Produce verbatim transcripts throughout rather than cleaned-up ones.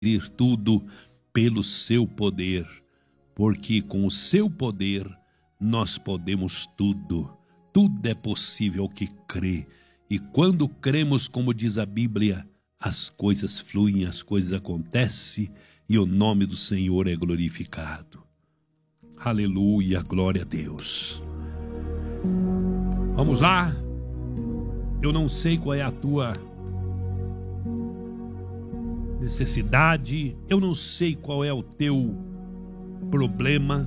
tudo pelo seu poder, porque com o seu poder nós podemos tudo. Tudo é possível ao que crê. E quando cremos, como diz a Bíblia, as coisas fluem, as coisas acontecem e o nome do Senhor é glorificado. Aleluia, glória a Deus. Vamos lá. Eu não sei qual é a tua necessidade, eu não sei qual é o teu problema.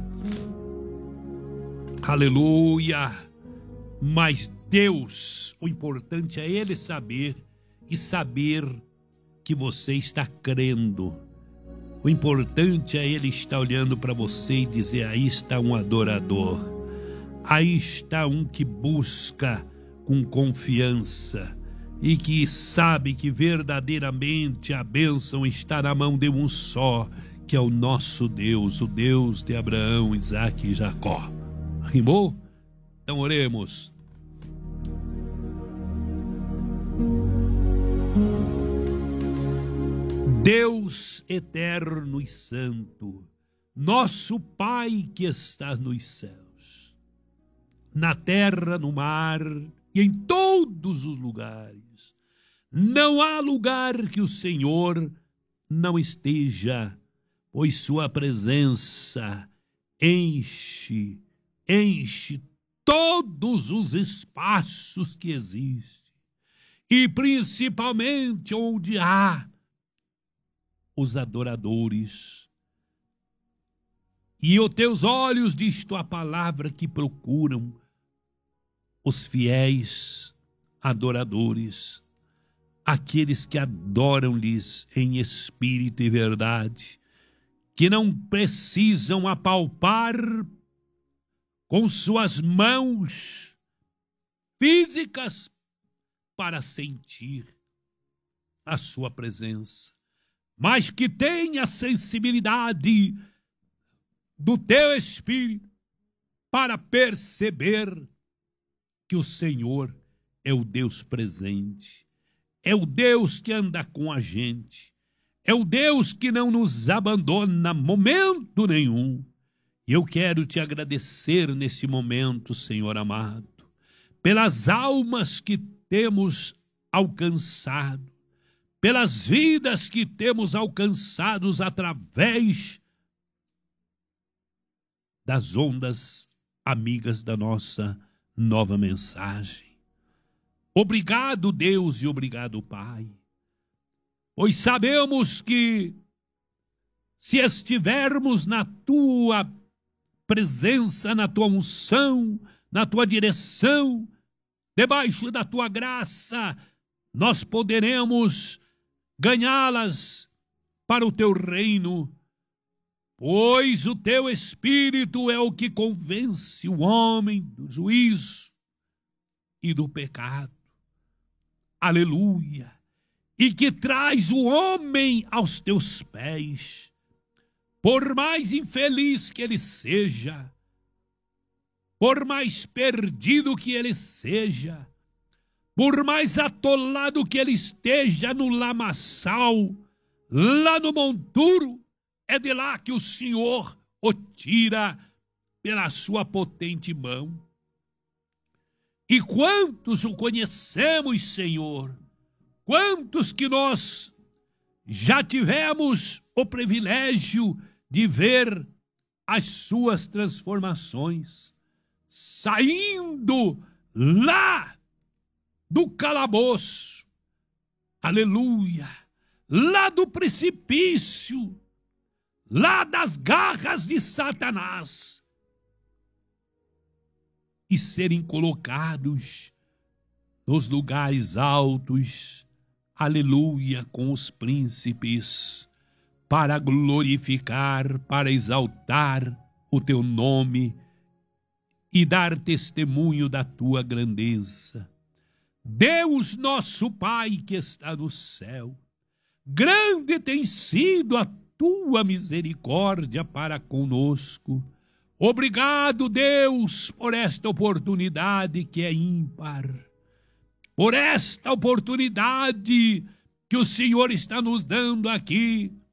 Aleluia. Mas Deus, o importante é Ele saber e saber que você está crendo. O importante é Ele estar olhando para você e dizer: aí está um adorador, aí está um que busca com confiança e que sabe que verdadeiramente a bênção está na mão de um só, que é o nosso Deus, o Deus de Abraão, Isaque e Jacó. Rimou? Então oremos. Deus eterno e santo, nosso Pai que está nos céus, na terra, no mar e em todos os lugares, não há lugar que o Senhor não esteja, pois sua presença enche, enche todos os espaços que existem, e principalmente onde há os adoradores. E os teus olhos, diz tua palavra, que procuram os fiéis adoradores, aqueles que adoram-lhes em espírito e verdade, que não precisam apalpar com suas mãos físicas para sentir a sua presença, mas que tem a sensibilidade do teu espírito para perceber que o Senhor é o Deus presente, é o Deus que anda com a gente, é o Deus que não nos abandona momento nenhum. E eu quero te agradecer nesse momento, Senhor amado, pelas almas que temos alcançado, pelas vidas que temos alcançados através das ondas amigas da nossa nova mensagem. Obrigado, Deus, e obrigado, Pai, pois sabemos que se estivermos na tua presença, na tua unção, na tua direção, debaixo da tua graça, nós poderemos ganhá-las para o teu reino, pois o teu Espírito é o que convence o homem do juízo e do pecado. Aleluia! E que traz o homem aos teus pés, por mais infeliz que ele seja, por mais perdido que ele seja, por mais atolado que ele esteja no lamaçal, lá no monturo, é de lá que o Senhor o tira pela sua potente mão. E quantos o conhecemos, Senhor? Quantos que nós já tivemos o privilégio de ver as suas transformações, saindo lá do calabouço, aleluia, lá do precipício, lá das garras de Satanás, e serem colocados nos lugares altos, aleluia, com os príncipes, para glorificar, para exaltar o teu nome e dar testemunho da tua grandeza. Deus nosso Pai que está no céu, grande tem sido a tua misericórdia para conosco. Obrigado, Deus, por esta oportunidade que é ímpar, por esta oportunidade que o Senhor está nos dando aqui